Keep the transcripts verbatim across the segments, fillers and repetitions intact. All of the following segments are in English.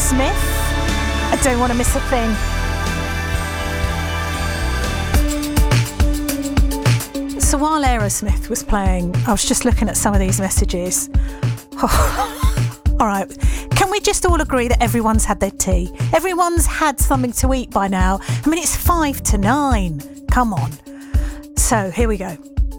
Aerosmith. I don't want to miss a thing. So while Aerosmith was playing, I was just looking at some of these messages. Oh, all right. Can we just all agree that everyone's had their tea? Everyone's had something to eat by now. I mean, it's five to nine. Come on. So here we go.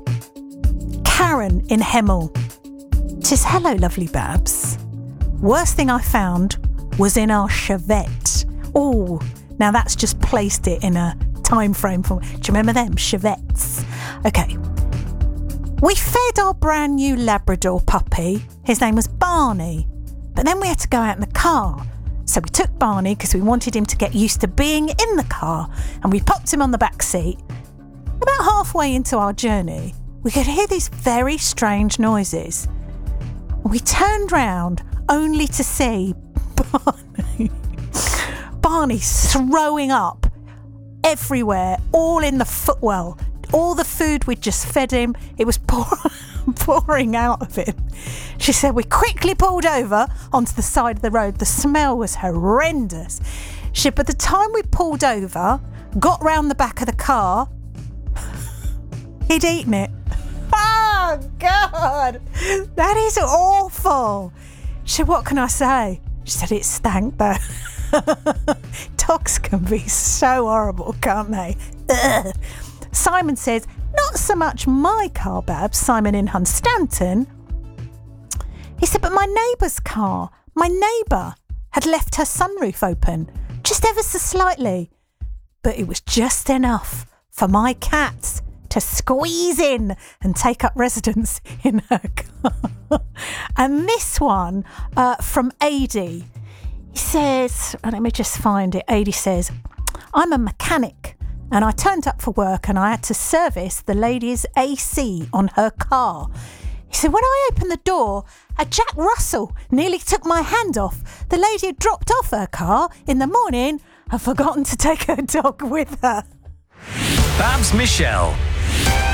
Karen in Hemel says, hello, lovely Babs. Worst thing I found was in our Chevette. Oh, now that's just placed it in a time frame for. Do you remember them Chevettes? Okay. We fed our brand new Labrador puppy. His name was Barney. But then we had to go out in the car. So we took Barney because we wanted him to get used to being in the car, and we popped him on the back seat. About halfway into our journey, we could hear these very strange noises. We turned round only to see Barney, Barney throwing up everywhere, all in the footwell. All the food we'd just fed him, it was pour, pouring out of him. She said we quickly pulled over onto the side of the road. The smell was horrendous. She said by the time we pulled over, got round the back of the car, he'd eaten it. Oh, God. That is awful. She said, what can I say? She said, it stank, though. Dogs can be so horrible, can't they? Ugh. Simon says, not so much my car, Babs. Simon in Hunstanton. He said, but my neighbour's car, my neighbour had left her sunroof open, just ever so slightly. But it was just enough for my cats to squeeze in and take up residence in her car. And this one uh, from Adi. He says, let me just find it. Adi says, I'm a mechanic and I turned up for work and I had to service the lady's A C on her car. He said, when I opened the door, a Jack Russell nearly took my hand off. The lady had dropped off her car in the morning and forgotten to take her dog with her. Babs Michelle.